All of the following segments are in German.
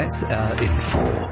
SR Info.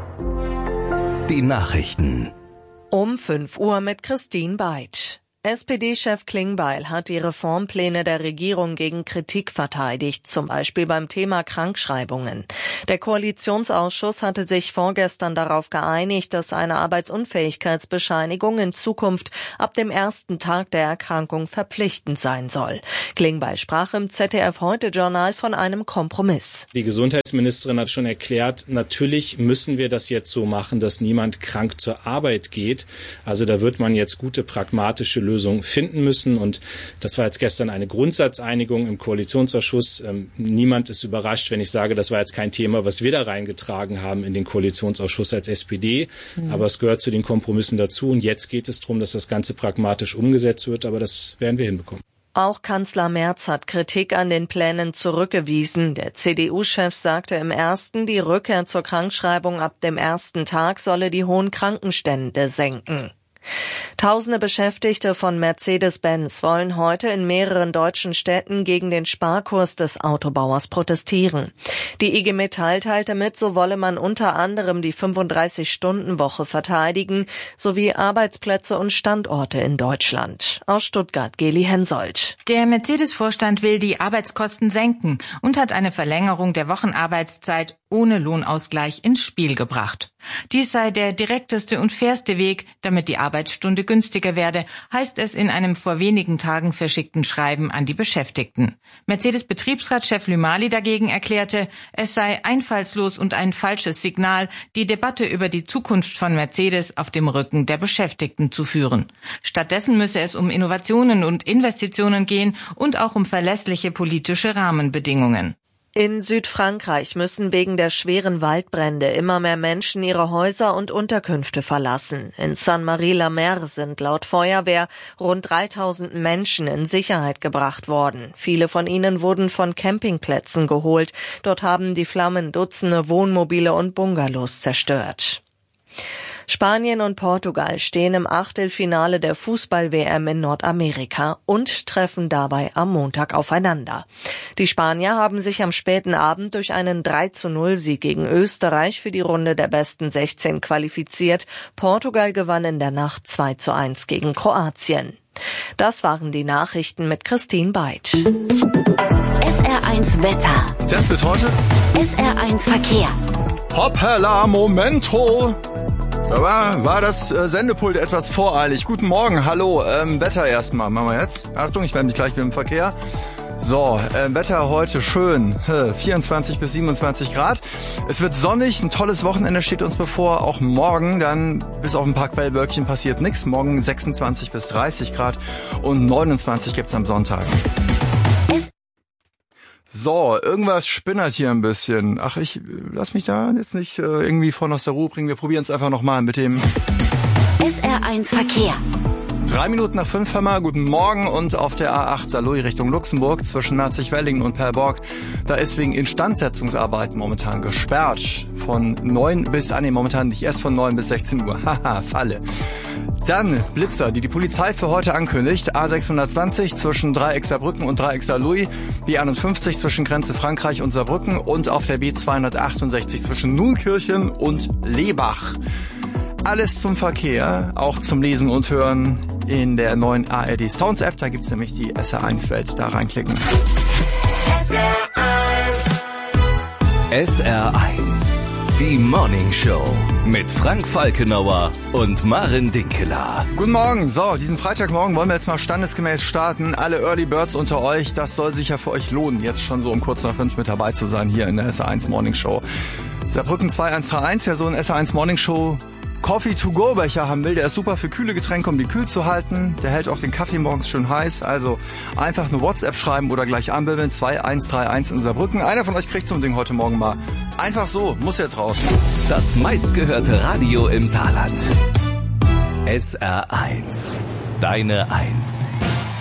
Die Nachrichten. Um 5 Uhr mit Christine Beitsch. SPD-Chef Klingbeil hat die Reformpläne der Regierung gegen Kritik verteidigt, zum Beispiel beim Thema Krankschreibungen. Der Koalitionsausschuss hatte sich vorgestern darauf geeinigt, dass eine Arbeitsunfähigkeitsbescheinigung in Zukunft ab dem ersten Tag der Erkrankung verpflichtend sein soll. Klingbeil sprach im ZDF-Heute-Journal von einem Kompromiss. Die Gesundheitsministerin hat schon erklärt, natürlich müssen wir das jetzt so machen, dass niemand krank zur Arbeit geht. Also da wird man jetzt gute pragmatische Lösungen finden müssen. Und das war jetzt gestern eine Grundsatzeinigung im Koalitionsausschuss. Niemand ist überrascht, wenn ich sage, das war jetzt kein Thema, was wir da reingetragen haben in den Koalitionsausschuss als SPD. Aber es gehört zu den Kompromissen dazu. Und jetzt geht es darum, dass das Ganze pragmatisch umgesetzt wird. Aber das werden wir hinbekommen. Auch Kanzler Merz hat Kritik an den Plänen zurückgewiesen. Der CDU-Chef sagte im ersten, die Rückkehr zur Krankschreibung ab dem ersten Tag solle die hohen Krankenstände senken. Tausende Beschäftigte von Mercedes-Benz wollen heute in mehreren deutschen Städten gegen den Sparkurs des Autobauers protestieren. Die IG Metall teilte mit, so wolle man unter anderem die 35-Stunden-Woche verteidigen, sowie Arbeitsplätze und Standorte in Deutschland. Aus Stuttgart, Geli Hensoldt. Der Mercedes-Vorstand will die Arbeitskosten senken und hat eine Verlängerung der Wochenarbeitszeit ohne Lohnausgleich ins Spiel gebracht. Dies sei der direkteste und fairste Weg, damit die Arbeitsstunde günstiger werde, heißt es in einem vor wenigen Tagen verschickten Schreiben an die Beschäftigten. Mercedes-Betriebsratschef Lümali dagegen erklärte, es sei einfallslos und ein falsches Signal, die Debatte über die Zukunft von Mercedes auf dem Rücken der Beschäftigten zu führen. Stattdessen müsse es um Innovationen und Investitionen gehen und auch um verlässliche politische Rahmenbedingungen. In Südfrankreich müssen wegen der schweren Waldbrände immer mehr Menschen ihre Häuser und Unterkünfte verlassen. In Saint-Marie-la-Mer sind laut Feuerwehr rund 3000 Menschen in Sicherheit gebracht worden. Viele von ihnen wurden von Campingplätzen geholt. Dort haben die Flammen Dutzende Wohnmobile und Bungalows zerstört. Spanien und Portugal stehen im Achtelfinale der Fußball-WM in Nordamerika und treffen dabei am Montag aufeinander. Die Spanier haben sich am späten Abend durch einen 3:0-Sieg gegen Österreich für die Runde der besten 16 qualifiziert. Portugal gewann in der Nacht 2:1 gegen Kroatien. Das waren die Nachrichten mit Christine Beitsch. SR1 Wetter. Das wird heute SR1 Verkehr. Hoppala, Momento. Da war das Sendepult etwas voreilig. Guten Morgen, hallo, Wetter erstmal. Machen wir jetzt. Achtung, ich melde mich gleich mit dem Verkehr. So, Wetter heute schön, 24 bis 27 Grad. Es wird sonnig, ein tolles Wochenende steht uns bevor. Auch morgen dann, bis auf ein paar Quellwölkchen passiert nichts. Morgen 26 bis 30 Grad und 29 gibt's am Sonntag. So, irgendwas spinnert hier ein bisschen. Ach, ich lass mich da jetzt nicht irgendwie von aus der Ruhe bringen. Wir probieren es einfach nochmal mit dem SR1 Verkehr. 3 Minuten nach 5 haben wir. Guten Morgen. Und auf der A8 Saarlouis Richtung Luxemburg zwischen Narzig-Wellingen und Perborg, da ist wegen Instandsetzungsarbeiten momentan gesperrt. Von 9 bis, momentan nicht erst von 9 bis 16 Uhr. Haha, Falle. Dann Blitzer, die Polizei für heute ankündigt. A620 zwischen Dreieck Saarbrücken und Dreieck Saarlouis, B51 zwischen Grenze Frankreich und Saarbrücken und auf der B268 zwischen Nunkirchen und Lebach. Alles zum Verkehr, auch zum Lesen und Hören in der neuen ARD Sounds App. Da gibt's nämlich die SR1 Welt. Da reinklicken. SR1. Die Morning Show mit Frank Falkenauer und Maren Dinkeler. Guten Morgen. So, diesen Freitagmorgen wollen wir jetzt mal standesgemäß starten. Alle Early Birds unter euch, das soll sich ja für euch lohnen, jetzt schon so um kurz nach 5 mit dabei zu sein hier in der SR1 Morning Show. Saarbrücken 2131, wer so ein SR1 Morning Show Coffee-to-go-Becher haben will, der ist super für kühle Getränke, um die kühl zu halten. Der hält auch den Kaffee morgens schön heiß. Also einfach eine WhatsApp schreiben oder gleich anbimmeln. 2131 in Saarbrücken. Einer von euch kriegt so ein Ding heute Morgen mal. Einfach so, muss jetzt raus. Das meistgehörte Radio im Saarland. SR1. Deine Eins.